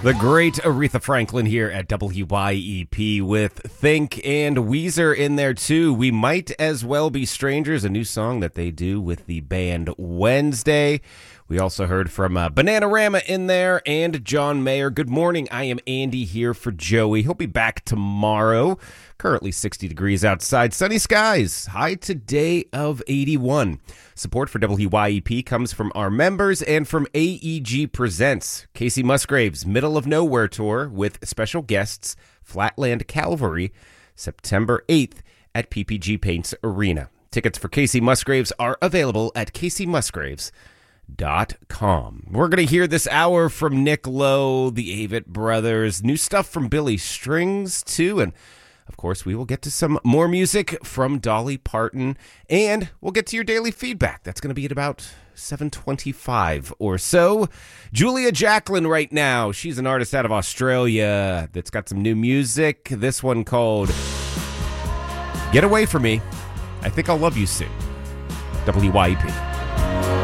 The great Aretha Franklin here at WYEP with Think, and Weezer in there too. We Might As Well Be Strangers, a new song that they do with the band Wednesday. We also heard from Bananarama in there and John Mayer. Good morning. I am Andy here for Joey. He'll be back tomorrow. Currently 60 degrees outside. Sunny skies. High today of 81. Support for WYEP comes from our members and from AEG Presents. Casey Musgraves' Middle of Nowhere Tour with special guests Flatland Calvary, September 8th at PPG Paints Arena. Tickets for Casey Musgraves are available at CaseyMusgraves.com. We're going to hear this hour from Nick Lowe, the Avett Brothers, new stuff from Billy Strings too, and of course, we will get to some more music from Dolly Parton, and we'll get to your daily feedback. That's going to be at about 7:25 or so. Julia Jacklin right now. She's an artist out of Australia that's got some new music. This one called Get Away From Me. I Think I'll Love You Soon. WYEP.